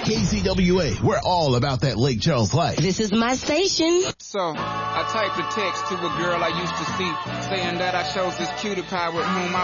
KCWA, we're all about that Lake Charles life. This is my station. So, I typed a text to a girl I used to see, saying that I chose this cutie pie with whom I